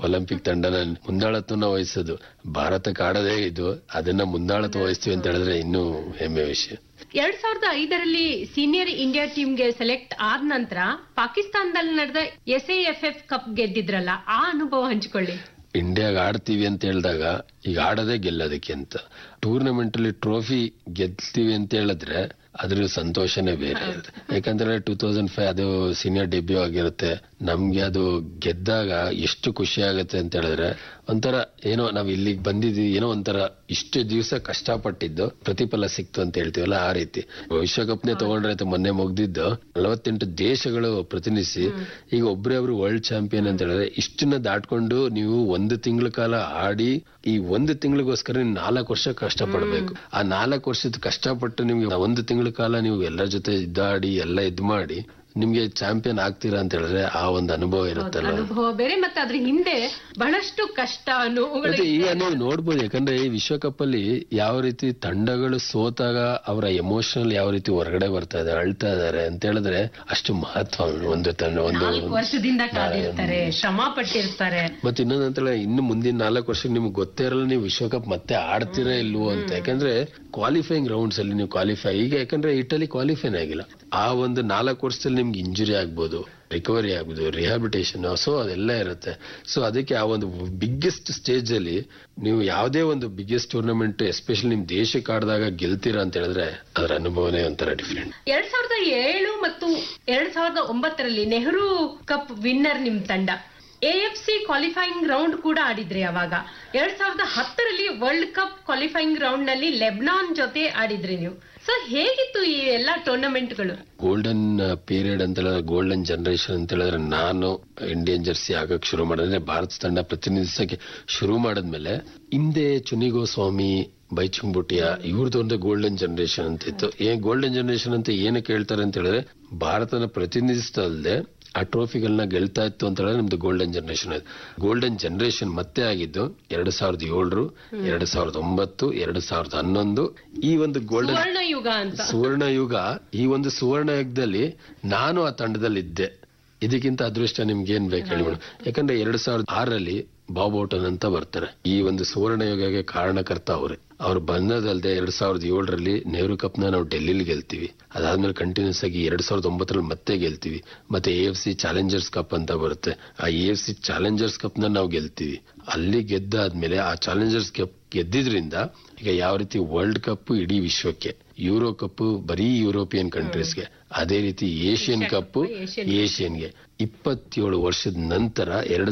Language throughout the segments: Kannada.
ಒಲಿಂಪಿಕ್ ತಂಡನ ಮುಂದಾಳತ್ವನ ವಹಿಸೋದು. ಭಾರತಕ್ಕೆ ಆಡೋದೇ ಇದು, ಅದನ್ನ ಮುಂದಾಳತ್ವ ವಹಿಸ್ತೀವಿ ಅಂತ ಹೇಳಿದ್ರೆ ಇನ್ನೂ ಹೆಮ್ಮೆ ವಿಷಯ. 2005ರಲ್ಲಿ ಸೀನಿಯರ್ ಇಂಡಿಯಾ ಟೀಮ್ಗೆ ಸೆಲೆಕ್ಟ್ ಆದ ನಂತರ ಪಾಕಿಸ್ತಾನದಲ್ಲಿ ನಡೆದ SAFF ಕಪ್ ಗೆದ್ದಿದ್ರಲ್ಲ, ಆ ಅನುಭವ ಹಂಚಿಕೊಳ್ಳಿ. ಇಂಡಿಯಾಗ ಆಡ್ತೀವಿ ಅಂತ ಹೇಳಿದಾಗ ಈಗ ಆಡೋದೇ ಗೆಲ್ಲೋದಕ್ಕೆ ಅಂತ. ಟೂರ್ನಮೆಂಟ್ ಅಲ್ಲಿ ಟ್ರೋಫಿ ಗೆಲ್ತೀವಿ ಅಂತ ಹೇಳಿದ್ರೆ ಅದ್ರ ಸಂತೋಷನೇ ಬೇರೆ ಇರುತ್ತೆ. ಯಾಕಂದ್ರೆ 2005 ಅದು ಸೀನಿಯರ್ ಡೆಬ್ಯೂ ಆಗಿರುತ್ತೆ. ನಮ್ಗೆ ಅದು ಗೆದ್ದಾಗ ಎಷ್ಟು ಖುಷಿ ಆಗುತ್ತೆ ಅಂತ ಹೇಳಿದ್ರೆ ಒಂಥರ ಏನೋ ನಾವ್ ಇಲ್ಲಿಗೆ ಬಂದಿದ್ವಿ, ಏನೋ ಒಂಥರ ಇಷ್ಟು ದಿವಸ ಕಷ್ಟಪಟ್ಟಿದ್ದು ಪ್ರತಿಫಲ ಸಿಕ್ತು ಅಂತ ಹೇಳ್ತೀವಲ್ಲ, ಆ ರೀತಿ. ವಿಶ್ವಕಪ್ನೇ ತಗೊಂಡ್ರೆ ಮೊನ್ನೆ ಮುಗ್ದಿದ್ದು 48 ದೇಶಗಳು ಪ್ರತಿನಿಧಿಸಿ ಈಗ ಒಬ್ರೇ ಒಬ್ರು ವರ್ಲ್ಡ್ ಚಾಂಪಿಯನ್ ಅಂತ ಹೇಳಿದ್ರೆ ಇಷ್ಟನ್ನ ದಾಟ್ಕೊಂಡು ನೀವು 1 ತಿಂಗಳ ಕಾಲ ಆಡಿ, ಈ 1 ತಿಂಗಳಿಗೋಸ್ಕರ 4 ವರ್ಷ ಕಷ್ಟಪಡ್ಬೇಕು. ಆ 4 ವರ್ಷದ ಕಷ್ಟಪಟ್ಟು ನಿಮ್ಗೆ 1 ತಿಂಗಳ ಕಾಲ ನೀವು ಎಲ್ಲರ ಜೊತೆ ಇದ್ದಾಡಿ ಎಲ್ಲ ಮಾಡಿ ನಿಮ್ಗೆ ಚಾಂಪಿಯನ್ ಆಗ್ತೀರಾ ಅಂತ ಹೇಳಿದ್ರೆ ಆ ಒಂದು ಅನುಭವ ಇರುತ್ತಲ್ಲ, ಅನುಭವ ಬೇರೆ. ಮತ್ತೆ ಅದ್ರ ಹಿಂದೆ ಬಹಳಷ್ಟು ಕಷ್ಟ ಮತ್ತೆ ಈಗ ನೀವು ನೋಡ್ಬೋದು. ಯಾಕಂದ್ರೆ ಈ ವಿಶ್ವಕಪ್ ಅಲ್ಲಿ ಯಾವ ರೀತಿ ತಂಡಗಳು ಸೋತಾಗ ಅವರ ಎಮೋಷನಲ್ ಯಾವ ರೀತಿ ಹೊರಗಡೆ ಬರ್ತಾ ಇದಾರೆ, ಅಳ್ತಾ ಇದಾರೆ ಅಂತ ಹೇಳಿದ್ರೆ ಅಷ್ಟು ಮಹತ್ವ ಒಂದು ತಂಡ. ಒಂದು ವರ್ಷದಿಂದ ಕಾದಿರ್ತಾರೆ, ಶ್ರಮ ಪಟ್ಟಿರ್ತಾರೆ. ಮತ್ತೆ ಇನ್ನೊಂದಂತ ಇನ್ನು ಮುಂದಿನ 4 ವರ್ಷಕ್ಕೆ ನಿಮ್ಗೆ ಗೊತ್ತೇ ಇರಲ್ಲ ನೀವು ವಿಶ್ವಕಪ್ ಮತ್ತೆ ಆಡ್ತೀರಾ ಇಲ್ವೋ ಅಂತ. ಯಾಕಂದ್ರೆ ಕ್ವಾಲಿಫೈಯಿಂಗ್ ರೌಂಡ್ಸ್ ಅಲ್ಲಿ ನೀವು ಕ್ವಾಲಿಫೈ ಈಗ, ಯಾಕಂದ್ರೆ ಇಟಲಿ ಕ್ವಾಲಿಫೈನ್ ಆಗಿಲ್ಲ. ಆ ಒಂದು 4 ವರ್ಷದಲ್ಲಿ ನಿಮ್ಗೆ ಇಂಜುರಿ ಆಗ್ಬೋದು, ರಿಕವರಿ ಆಗ್ಬೋದು, ರಿಹಾಬಿಲಿಟೇಷನ್, ಸೊ ಅದೆಲ್ಲ ಇರುತ್ತೆ. ಸೊ ಅದಕ್ಕೆ ಆ ಒಂದು ಬಿಗ್ಗೆಸ್ಟ್ ಸ್ಟೇಜ್ ಅಲ್ಲಿ ನೀವು ಯಾವುದೇ ಒಂದು ಬಿಗ್ಗೆಸ್ಟ್ ಟೂರ್ನಮೆಂಟ್ ಎಸ್ಪೆಷಲಿ ನಿಮ್ ದೇಶಕ್ಕೆ ಆಡಿದಾಗ ಗೆಲ್ತೀರಾ ಅಂತ ಹೇಳಿದ್ರೆ ಅದರ ಅನುಭವನೇ ಒಂಥರ ಡಿಫ್ರೆಂಟ್. 2007 ಮತ್ತು 2009ರಲ್ಲಿ ನೆಹರು ಕಪ್ ವಿನ್ನರ್ ನಿಮ್ ತಂಡ. AFC ಕ್ವಾಲಿಫೈಯಿಂಗ್ ರೌಂಡ್ ಕೂಡ ಆಡಿದ್ರಿ ಅವಾಗ. 2010ರಲ್ಲಿ ವರ್ಲ್ಡ್ ಕಪ್ ಕ್ವಾಲಿಫೈಯಿಂಗ್ ರೌಂಡ್ ನಲ್ಲಿ ಲೆಬನಾನ್ ಜೊತೆ ಆಡಿದ್ರಿ ನೀವು. ಸೊ ಹೇಗಿತ್ತು ಈ ಎಲ್ಲಾ ಟೂರ್ನಮೆಂಟ್ಗಳು? ಗೋಲ್ಡನ್ ಪೀರಿಯಡ್ ಅಂತ ಹೇಳಿದ್ರೆ, ಗೋಲ್ಡನ್ ಜನರೇಷನ್ ಅಂತ ಹೇಳಿದ್ರೆ, ನಾನು ಇಂಡಿಯನ್ ಜರ್ಸಿ ಆಗಕ್ ಶುರು ಮಾಡಿದ್ರೆ, ಭಾರತ ತಂಡ ಪ್ರತಿನಿಧಿಸಕ್ಕೆ ಶುರು ಮಾಡಿದ್ಮೇಲೆ ಹಿಂದೆ ಚುನಿಗೋಸ್ವಾಮಿ, ಬೈಚುಂಗ್ ಬುಟಿಯಾ ಇವ್ರದೊಂದು ಗೋಲ್ಡನ್ ಜನರೇಷನ್ ಅಂತ ಇತ್ತು. ಗೋಲ್ಡನ್ ಜನರೇಷನ್ ಅಂತ ಏನಕ್ಕೆ ಹೇಳ್ತಾರೆ ಅಂತ ಹೇಳಿದ್ರೆ, ಭಾರತನ ಪ್ರತಿನಿಧಿಸ್ತಾ ಅಲ್ಲದೆ ಆ ಟ್ರೋಫಿಗಳನ್ನ ಗೆಲ್ತಾ ಇತ್ತು ಅಂತ ಹೇಳಿದ್ರೆ ನಮ್ದು ಗೋಲ್ಡನ್ ಜನರೇಷನ್ ಆಯ್ತು. ಗೋಲ್ಡನ್ ಜನರೇಷನ್ ಮತ್ತೆ ಆಗಿದ್ದು 2007, 2009, 2011 ಈ ಒಂದು ಗೋಲ್ಡನ್ ಸುವರ್ಣ ಯುಗ. ಈ ಒಂದು ಸುವರ್ಣ ಯುಗದಲ್ಲಿ ನಾನು ಆ ತಂಡದಲ್ಲಿದ್ದೆ. ಇದಕ್ಕಿಂತ ಅದೃಷ್ಟ ನಿಮ್ಗೆ ಏನ್ ಬೇಕು ಹೇಳಿ ಮೇಡಮ್. ಯಾಕಂದ್ರೆ 2006ರಲ್ಲಿ ಬಾಬ್ ಔಟನ್ ಅಂತ ಬರ್ತಾರೆ. ಈ ಒಂದು ಸುವರ್ಣ ಯುಗಕ್ಕೆ ಕಾರಣಕರ್ತ ಅವ್ರು ಬಂದದಲ್ದೆ 2007ರಲ್ಲಿ ನೆಹರು ಕಪ್ ನ ನಾವು ಡೆಲ್ಲಿಲಿ ಗೆಲ್ತೀವಿ. ಅದಾದ್ಮೇಲೆ ಕಂಟಿನ್ಯೂಸ್ ಆಗಿ 2009ರಲ್ಲಿ ಮತ್ತೆ ಗೆಲ್ತೀವಿ. ಮತ್ತೆ AFC ಚಾಲೆಂಜರ್ಸ್ ಕಪ್ ಅಂತ ಬರುತ್ತೆ. ಆ AFC ಚಾಲೆಂಜರ್ಸ್ ಕಪ್ ನ ನಾವು ಗೆಲ್ತೀವಿ. ಅಲ್ಲಿ ಗೆದ್ದಾದ್ಮೇಲೆ ಆ ಚಾಲೆಂಜರ್ಸ್ ಕಪ್ ಗೆದ್ದಿದ್ರಿಂದ ಈಗ ಯಾವ ರೀತಿ ವರ್ಲ್ಡ್ ಕಪ್ ಇಡೀ ವಿಶ್ವಕ್ಕೆ, ಯೂರೋ ಕಪ್ ಬರೀ ಯುರೋಪಿಯನ್ ಕಂಟ್ರೀಸ್ಗೆ, ಅದೇ ರೀತಿ ಏಷ್ಯನ್ ಕಪ್ ಏಷ್ಯನ್ಗೆ 27 ವರ್ಷದ ನಂತರ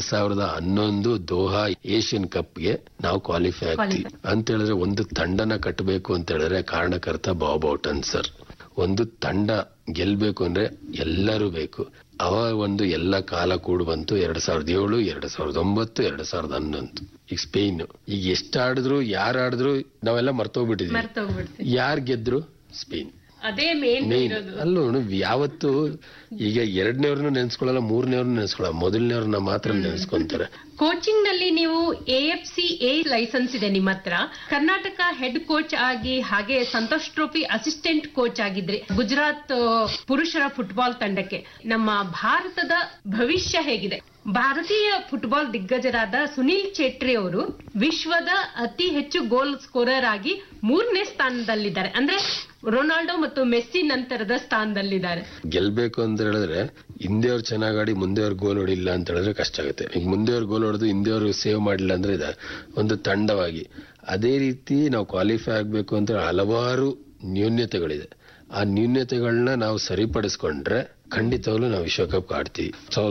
2011 ದೋಹಾ ಏಷ್ಯನ್ ಕಪ್ಗೆ ನಾವು ಕ್ವಾಲಿಫೈ ಆಗ್ತೀವಿ ಅಂತ ಹೇಳಿದ್ರೆ, ಒಂದು ತಂಡನ ಕಟ್ಟಬೇಕು ಅಂತ ಹೇಳಿದ್ರೆ ಕಾರಣಕರ್ತ ಬಾಬ್ ಔಟನ್ ಸರ್. ಒಂದು ತಂಡ ಗೆಲ್ಬೇಕು ಅಂದ್ರೆ ಎಲ್ಲರೂ ಬೇಕು. ಅವ ಒಂದು ಎಲ್ಲ ಕಾಲ ಕೂಡ ಬಂತು. 2007, 2009, 2011. ಈಗ ಸ್ಪೇನ್ ಈಗ ಎಷ್ಟು ಆಡಿದ್ರು, ಯಾರು ಆಡಿದ್ರು ನಾವೆಲ್ಲ ಮರ್ತೋಗ್ಬಿಟ್ಟಿದ್ವಿ. ಯಾರು ಗೆದ್ರು? ಸ್ಪೇನ್. ಅದೇ ಮೇನ್ ಅಲ್ಲೂ ಯಾವತ್ತು ಈಗ 2ನೇವ್ರನ್ನ ನೆನ್ಸ್ಕೊಳ್ಳಲ್ಲ, 3ನೇವ್ರನ್ನ ನೆನ್ಸ್ಕೊಳ್ಳಲ್ಲ, ಮೊದಲನೇವ್ರನ್ನ ಮಾತ್ರ ನೆನ್ಸ್ಕೊಂತಾರೆ. ಕೋಚಿಂಗ್ ನಲ್ಲಿ ನೀವು AFCA ಲೈಸೆನ್ಸ್ ಇದೆ ನಿಮ್ಮ ಹತ್ರ. ಕರ್ನಾಟಕ ಹೆಡ್ ಕೋಚ್ ಆಗಿ, ಹಾಗೆ Santosh trophy assistant coach ಆಗಿದ್ರಿ Gujarat ಪುರುಷರ ಫುಟ್ಬಾಲ್ ತಂಡಕ್ಕೆ. ನಮ್ಮ ಭಾರತದ ಭವಿಷ್ಯ ಹೇಗಿದೆ? ಭಾರತೀಯ ಫುಟ್ಬಾಲ್ ದಿಗ್ಗಜರಾದ ಸುನಿಲ್ ಛೇತ್ರಿ ಅವರು ವಿಶ್ವದ ಅತಿ ಹೆಚ್ಚು ಗೋಲ್ ಸ್ಕೋರರ್ ಆಗಿ 3ನೇ ಸ್ಥಾನದಲ್ಲಿದ್ದಾರೆ. ಅಂದ್ರೆ ರೊನಾಲ್ಡೋ ಮತ್ತು ಮೆಸ್ಸಿ ನಂತರದ ಸ್ಥಾನದಲ್ಲಿದ್ದಾರೆ. ಗೆಲ್ಬೇಕು ಅಂತ ಹೇಳಿದ್ರೆ ಹಿಂದೆಯವ್ರು ಚೆನ್ನಾಗಿ ಆಡಿ ಮುಂದೆಯವ್ರು ಗೋಲ್ ಹೊಡಿಲ್ಲ ಅಂತ ಹೇಳಿದ್ರೆ ಕಷ್ಟ ಆಗುತ್ತೆ. ಈಗ ಮುಂದೆಯವ್ರು ಗೋಲ್ ಹೊಡೆದು ಹಿಂದೆಯವ್ರು ಸೇವ್ ಮಾಡಲಿಲ್ಲ ಅಂದ್ರೆ ಇದೆ ಒಂದು ತಂಡವಾಗಿ. ಅದೇ ರೀತಿ ನಾವು ಕ್ವಾಲಿಫೈ ಆಗ್ಬೇಕು ಅಂತ ಹಲವಾರು ನ್ಯೂನ್ಯತೆಗಳಿದೆ. ಆ ನ್ಯೂನ್ಯತೆಗಳನ್ನ ನಾವು ಸರಿಪಡಿಸ್ಕೊಂಡ್ರೆ ಖಂಡಿತವಾಗ್ಲೂ ನಾವು ವಿಶ್ವಕಪ್ ಆಡ್ತೀವಿ.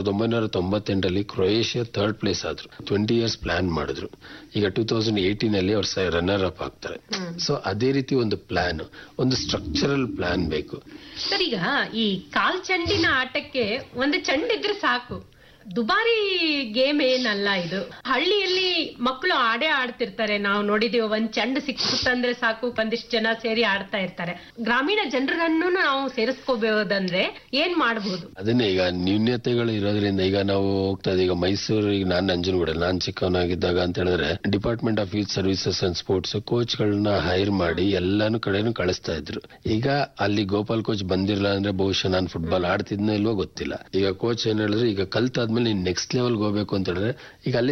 1998ರಲ್ಲಿ ಕ್ರೊಯೇಷಿಯಾ 3rd ಪ್ಲೇಸ್ ಆದ್ರು. 20 years ಪ್ಲಾನ್ ಮಾಡಿದ್ರು. ಈಗ 2018ನಲ್ಲಿ ಅವ್ರು ರನ್ನರ್ ಅಪ್ ಆಗ್ತಾರೆ. ಸೊ ಅದೇ ರೀತಿ ಒಂದು ಪ್ಲಾನ್, ಒಂದು ಸ್ಟ್ರಕ್ಚರಲ್ ಪ್ಲಾನ್ ಬೇಕು. ಸರ್, ಈಗ ಈ ಕಾಲ್ ಚೆಂಡಿನ ಆಟಕ್ಕೆ ಒಂದು ಚೆಂಡಿದ್ರೆ ಸಾಕು, ದುಬಾರಿ ಗೇಮ್ ಏನಲ್ಲ ಇದು. ಹಳ್ಳಿಯಲ್ಲಿ ಮಕ್ಕಳು ಆಡ್ತಿರ್ತಾರೆ, ನಾವು ನೋಡಿದೀವಿ. ಒಂದ್ ಚೆಂಡು ಸಿಕ್ತಂದ್ರೆ ಸಾಕು, ಒಂದಿಷ್ಟು ಜನ ಸೇರಿ ಆಡ್ತಾ ಇರ್ತಾರೆ. ಗ್ರಾಮೀಣ ಜನರನ್ನು ನಾವು ಸೇರಿಸ್ಕೋಬಹುದಂದ್ರೆ ಏನ್ ಮಾಡಬಹುದು? ಅದನ್ನೇ ಈಗ ನ್ಯೂನ್ಯತೆಗಳು ಇರೋದ್ರಿಂದ ಈಗ ನಾವು ಹೋಗ್ತಾ ಇದ್ದೀವಿ. ಈಗ ಮೈಸೂರಿಗೆ ನಾನು ನಂಜನಗೂಡ, ನಾನ್ ಚಿಕ್ಕವನಾಗಿದ್ದಾಗ ಅಂತ ಹೇಳಿದ್ರೆ department of youth services and sports coach ಗಳನ್ನ ಹೈರ್ ಮಾಡಿ ಎಲ್ಲಾನು ಕಡೆನೂ ಕಳಿಸ್ತಾ ಇದ್ರು. ಈಗ ಅಲ್ಲಿ ಗೋಪಾಲ್ ಕೋಚ್ ಬಂದಿರಲ್ಲ ಅಂದ್ರೆ ಬಹುಶಃ ನಾನು ಫುಟ್ಬಾಲ್ ಆಡ್ತಿದ್ನೋ ಇಲ್ವೋ ಗೊತ್ತಿಲ್ಲ. ಈಗ ಕೋಚ್ ಏನ್ ಹೇಳಿದ್ರೆ, ಈಗ ಕಲ್ತಾದ್ಮೇಲೆ ನೀನ್ ನೆಕ್ಸ್ಟ್ ಲೆವೆಲ್ಗೆ ಹೋಗ್ಬೇಕು ಅಂತ ಹೇಳಿದ್ರೆ ಈಗ ಅಲ್ಲಿ